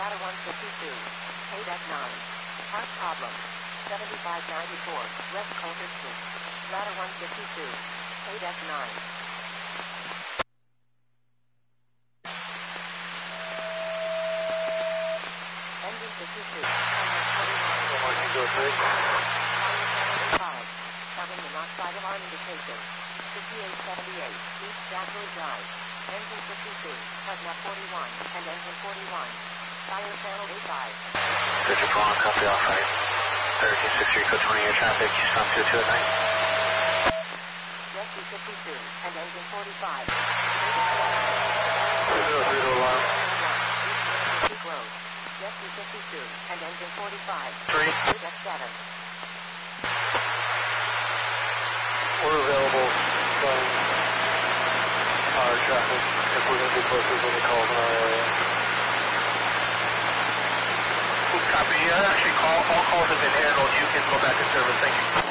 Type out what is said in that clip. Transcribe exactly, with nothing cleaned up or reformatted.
Ladder one fifty-two, eight F nine. Heart problem. seventy-five ninety-four, West Coulter Street. Ladder one fifty-two, eight F nine. Engine fifty-two, one forty-one. five. Carbon monoxide alarm indication. fifty-eight seventy-eight, East Zachary Drive. Engine fifty-two, Putna forty-one, and engine forty-one. Fire channel A five. Richard Paul, copy off right. thirteen sixty, code twenty, air traffic, Houston two two at night. Rescue fifty-two, and engine forty-five. zero zero alarm. East Road. Rescue fifty-two, and engine forty-five. three. eight F seven. We're available from our traffic if we're going to be posted when the calls in our area. Copy. Yeah, actually, call, all calls have been handled. You can go back to service. Thank you.